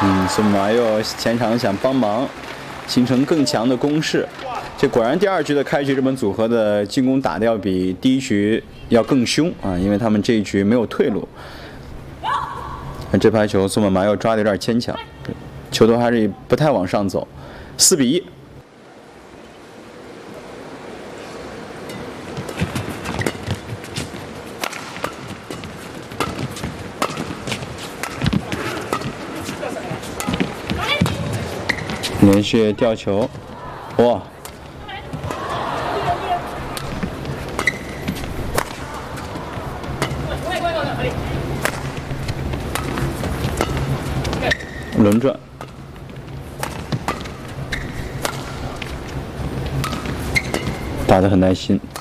索马又前场想帮忙，形成更强的攻势。这果然第二局的开局，日本组合的进攻打得要比第一局要更凶啊，因为他们这一局没有退路。这拍球，索马又抓得有点牵强，球头还是不太往上走，4-1。连续吊球，哇！轮转，打得很耐心。